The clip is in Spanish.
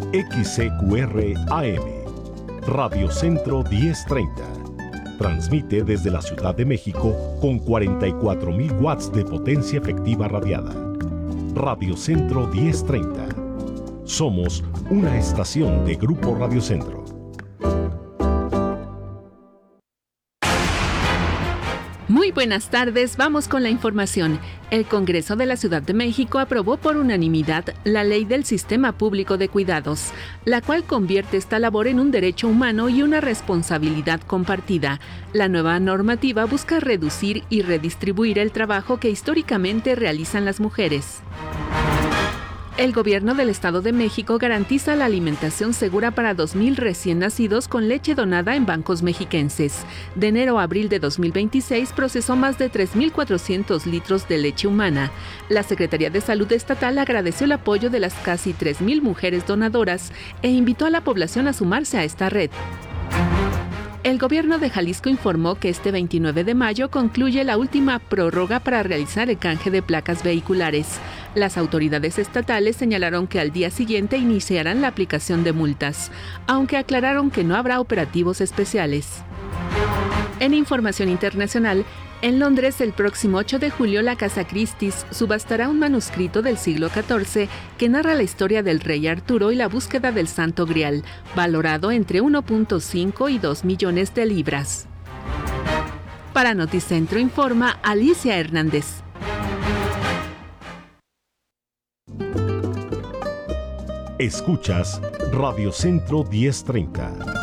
XCQR AM, Radio Centro 1030. Transmite desde la Ciudad de México con 44.000 watts de potencia efectiva radiada. Radio Centro 1030. Somos una estación de Grupo Radio Centro. Muy buenas tardes, vamos con la información. El Congreso de la Ciudad de México aprobó por unanimidad la Ley del Sistema Público de Cuidados, la cual convierte esta labor en un derecho humano y una responsabilidad compartida. La nueva normativa busca reducir y redistribuir el trabajo que históricamente realizan las mujeres. El gobierno del Estado de México garantiza la alimentación segura para 2,000 recién nacidos con leche donada en bancos mexiquenses. De enero a abril de 2026 procesó más de 3,400 litros de leche humana. La Secretaría de Salud Estatal agradeció el apoyo de las casi 3,000 mujeres donadoras e invitó a la población a sumarse a esta red. El gobierno de Jalisco informó que este 29 de mayo concluye la última prórroga para realizar el canje de placas vehiculares. Las autoridades estatales señalaron que al día siguiente iniciarán la aplicación de multas, aunque aclararon que no habrá operativos especiales. En información internacional, en Londres, el próximo 8 de julio, la Casa Christie's subastará un manuscrito del siglo XIV que narra la historia del rey Arturo y la búsqueda del Santo Grial, valorado entre 1.5 y 2 millones de libras. Para Noticentro informa Alicia Hernández. Escuchas Radio Centro 1030.